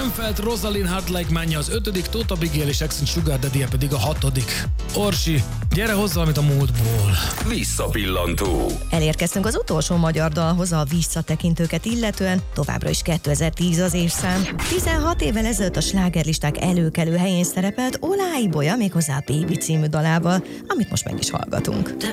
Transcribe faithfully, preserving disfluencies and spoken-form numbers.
Stenfeld, Rosalind, Hard Like Manya az ötödik, Tóth Abigail és Exint Sugar Daddy pedig a hatodik. Orsi, gyere hozzá valamit a múltból. Visszapillantó. Elérkeztünk az utolsó magyar dalhoz a visszatekintőket illetően, továbbra is kétezer-tíz az évszám. tizenhat évvel ezelőtt a slágerlisták előkelő helyén szerepelt Olá Ibolya, méghozzá a Baby című dalával, amit most meg is hallgatunk.